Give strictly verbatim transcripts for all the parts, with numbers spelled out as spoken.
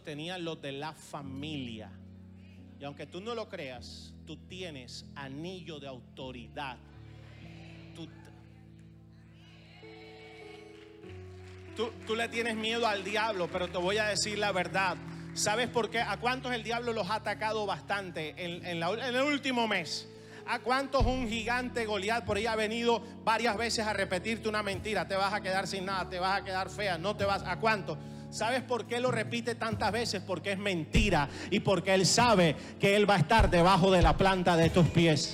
tenían los de la familia. Y aunque tú no lo creas, tú tienes anillo de autoridad. Tú, tú, tú le tienes miedo al diablo, pero te voy a decir la verdad. ¿Sabes por qué? ¿A cuántos el diablo los ha atacado bastante en, en, la, en el último mes? ¿A cuántos un gigante Goliat por ahí ha venido varias veces a repetirte una mentira? Te vas a quedar sin nada, te vas a quedar fea, no te vas. ¿A cuántos? ¿Sabes por qué lo repite tantas veces? Porque es mentira y porque él sabe que él va a estar debajo de la planta de tus pies.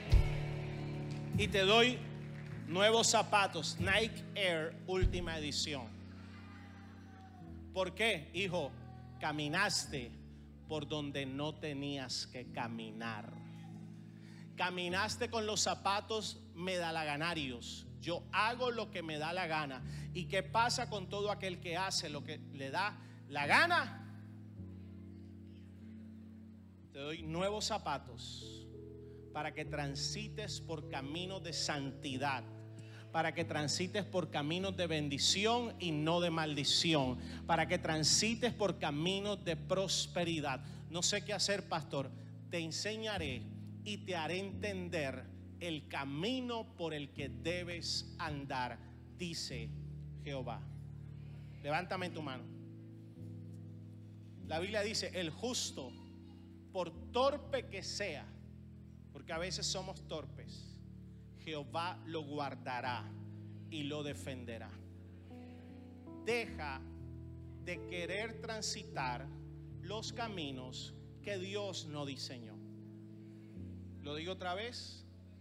Y te doy nuevos zapatos Nike Air última edición. ¿Por qué, hijo? Caminaste por donde no tenías que caminar. Caminaste con los zapatos medalaganarios. Yo hago lo que me da la gana. ¿Y qué pasa con todo aquel que hace lo que le da la gana? Te doy nuevos zapatos para que transites por caminos de santidad, para que transites por caminos de bendición y no de maldición, para que transites por caminos de prosperidad. No sé qué hacer, pastor. Te enseñaré y te haré entender el camino por el que debes andar, dice Jehová. Levántame tu mano. La Biblia dice: el justo, por torpe que sea, porque a veces somos torpes, Jehová lo guardará y lo defenderá. Deja de querer transitar los caminos que Dios no diseñó. Lo digo otra vez.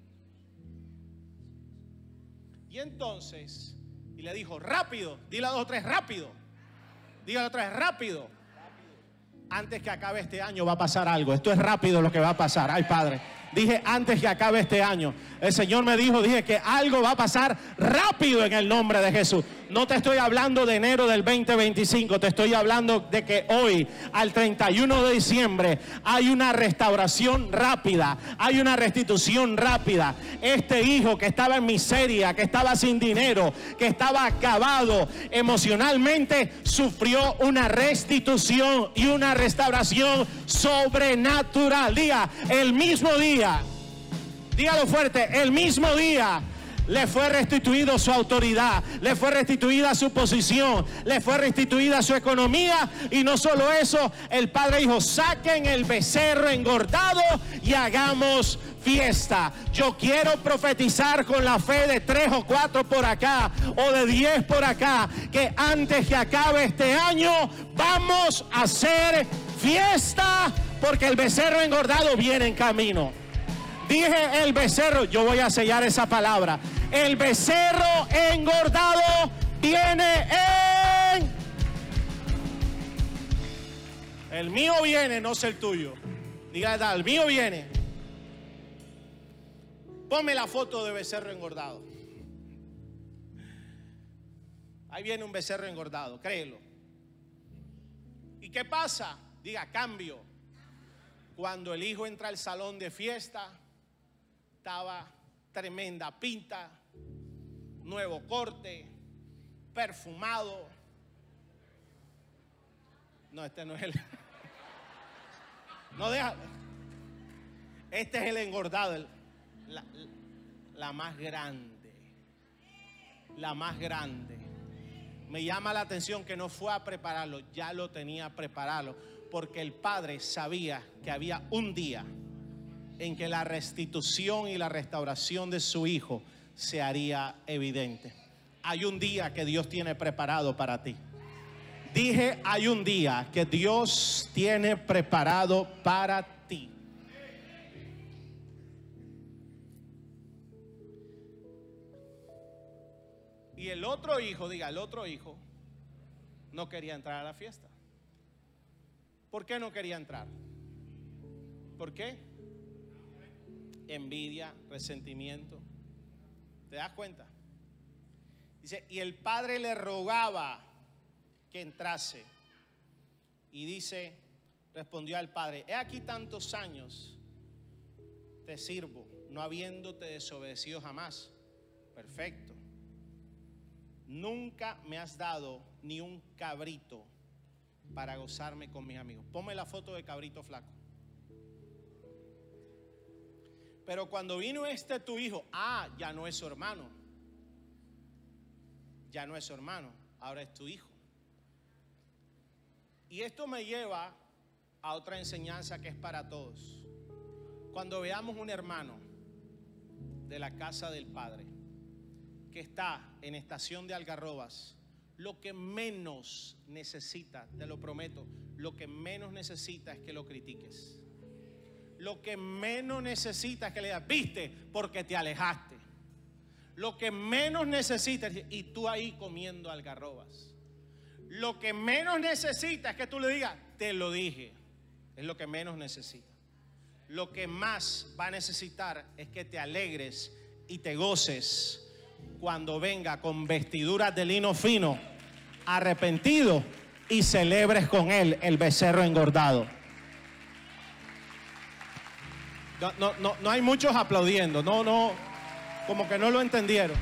Y entonces, y le dijo: rápido, dile a dos o tres, rápido. Dígale otra vez, rápido. Antes que acabe este año va a pasar algo. Esto es rápido lo que va a pasar. Ay, Padre, dije antes que acabe este año. El Señor me dijo, dije que algo va a pasar rápido en el nombre de Jesús. No te estoy hablando de enero del veinte veinticinco, te estoy hablando de que hoy, al treinta y uno de diciembre, hay una restauración rápida, hay una restitución rápida. Este hijo que estaba en miseria, que estaba sin dinero, que estaba acabado emocionalmente, sufrió una restitución y una restauración sobrenatural. Diga, el mismo día, dígalo fuerte, el mismo día le fue restituido su autoridad, le fue restituida su posición, le fue restituida su economía. Y no solo eso, el padre dijo: saquen el becerro engordado y hagamos fiesta. Yo quiero profetizar con la fe de tres o cuatro por acá, o de diez por acá, que antes que acabe este año vamos a hacer fiesta, porque el becerro engordado viene en camino. Dije el becerro, yo voy a sellar esa palabra. El becerro engordado viene en... El mío viene, no es el tuyo. Diga, el mío viene. Ponme la foto de becerro engordado. Ahí viene un becerro engordado, créelo. ¿Y qué pasa? Diga, cambio. Cuando el hijo entra al salón de fiesta, estaba tremenda pinta, nuevo corte, perfumado. No, este no es el... No, deja. Este es el engordado, el... la, la más grande. La más grande. Me llama la atención que no fue a prepararlo, ya lo tenía preparado, porque el padre sabía que había un día en que la restitución y la restauración de su hijo se haría evidente. Hay un día que Dios tiene preparado para ti. Dije, hay un día que Dios tiene preparado para ti. Y el otro hijo, diga, el otro hijo no quería entrar a la fiesta. ¿Por qué no quería entrar? ¿Por qué? Envidia, resentimiento. ¿Te das cuenta? Dice, y el padre le rogaba que entrase. Y dice, respondió al padre: he aquí tantos años te sirvo, no habiéndote desobedecido jamás. Perfecto. Nunca me has dado ni un cabrito para gozarme con mis amigos. Ponme la foto de cabrito flaco. Pero cuando vino este tu hijo, ah, ya no es su hermano. Ya no es su hermano, ahora es tu hijo. Y esto me lleva a otra enseñanza que es para todos. Cuando veamos un hermano de la casa del Padre que está en estación de algarrobas, lo que menos necesita, te lo prometo, lo que menos necesita es que lo critiques. Lo que menos necesita es que le digas, viste, porque te alejaste. Lo que menos necesita es, y tú ahí comiendo algarrobas. Lo que menos necesita es que tú le digas, te lo dije. Es lo que menos necesita. Lo que más va a necesitar es que te alegres y te goces cuando venga con vestiduras de lino fino, arrepentido, y celebres con él el becerro engordado. No, no, no, no hay muchos aplaudiendo. No, no, como que no lo entendieron.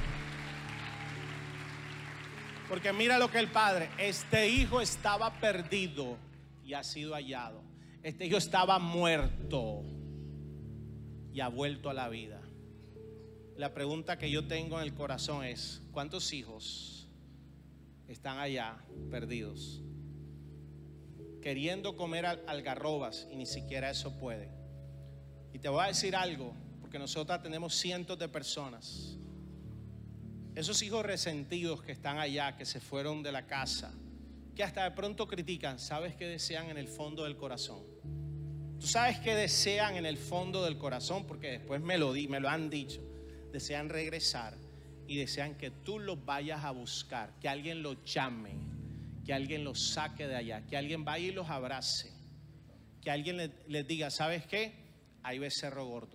Porque mira lo que el padre, este hijo estaba perdido y ha sido hallado. Este hijo estaba muerto y ha vuelto a la vida. La pregunta que yo tengo en el corazón es, ¿cuántos hijos están allá perdidos? Queriendo comer algarrobas y ni siquiera eso pueden. Y te voy a decir algo, porque nosotros tenemos cientos de personas. Esos hijos resentidos que están allá, que se fueron de la casa, que hasta de pronto critican, ¿sabes qué desean en el fondo del corazón? ¿Tú sabes qué desean en el fondo del corazón? Porque después me lo, di, me lo han dicho. Desean regresar y desean que tú los vayas a buscar, que alguien los llame, que alguien los saque de allá, que alguien vaya y los abrace, que alguien les, les diga, ¿sabes qué? Hay becerro gordo.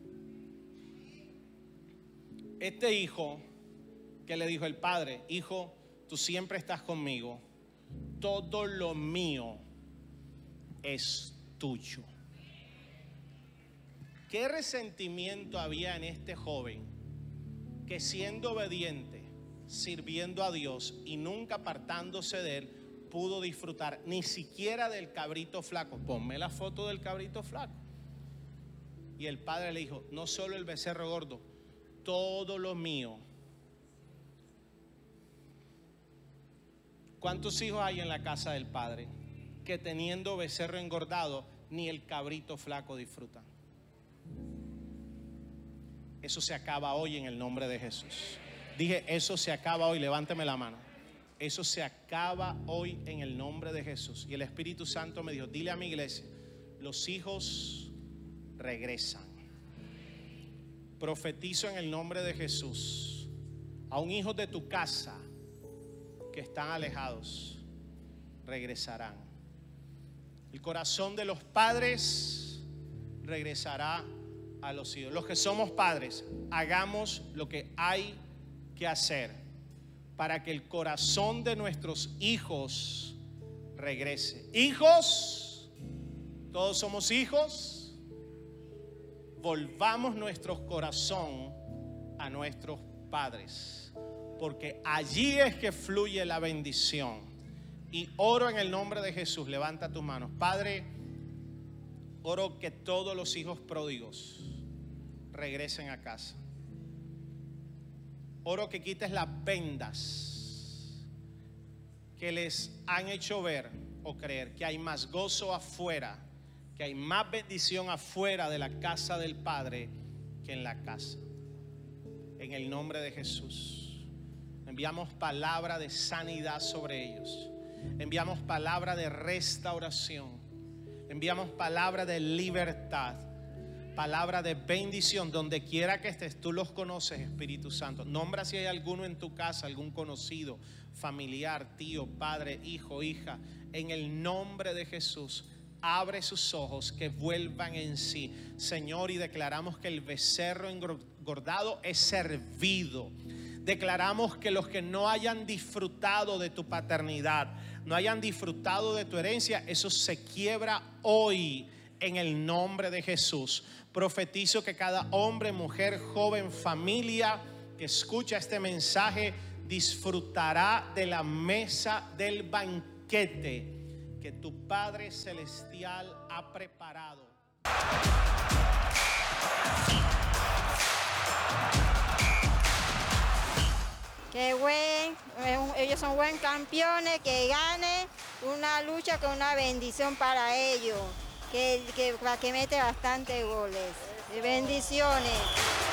Este hijo que le dijo el padre, hijo, tú siempre estás conmigo, todo lo mío es tuyo. ¿Qué resentimiento había en este joven que siendo obediente, sirviendo a Dios y nunca apartándose de él, pudo disfrutar ni siquiera del cabrito flaco? Ponme la foto del cabrito flaco. Y el padre le dijo, no solo el becerro gordo, todo lo mío. ¿Cuántos hijos hay en la casa del padre que teniendo becerro engordado ni el cabrito flaco disfrutan? Eso se acaba hoy en el nombre de Jesús. Dije, eso se acaba hoy, levánteme la mano. Eso se acaba hoy en el nombre de Jesús. Y el Espíritu Santo me dijo, dile a mi iglesia, los hijos regresan. Profetizo en el nombre de Jesús a un hijo de tu casa que están alejados, regresarán. El corazón de los padres regresará a los hijos. Los que somos padres, hagamos lo que hay que hacer para que el corazón de nuestros hijos regrese. Hijos, todos somos hijos. Volvamos nuestro corazón a nuestros padres, porque allí es que fluye la bendición. Y oro en el nombre de Jesús. Levanta tus manos. Padre, oro que todos los hijos pródigos regresen a casa. Oro que quites las vendas que les han hecho ver o creer que hay más gozo afuera, que hay más bendición afuera de la casa del Padre que en la casa. En el nombre de Jesús enviamos palabra de sanidad sobre ellos. Enviamos palabra de restauración. Enviamos palabra de libertad. Palabra de bendición. Donde quiera que estés, tú los conoces, Espíritu Santo. Nombra si hay alguno en tu casa, algún conocido, familiar, tío, padre, hijo, hija. En el nombre de Jesús, abre sus ojos, que vuelvan en sí, Señor. Y declaramos que el becerro engordado es servido. Declaramos que los que no hayan disfrutado de tu paternidad, no hayan disfrutado de tu herencia, eso se quiebra hoy en el nombre de Jesús. Profetizo que cada hombre, mujer, joven, familia que escucha este mensaje disfrutará de la mesa del banquete que tu Padre Celestial ha preparado. Qué buen, ellos son buen campeones, que gane una lucha con una bendición para ellos, que, que, que mete bastante goles. Bendiciones.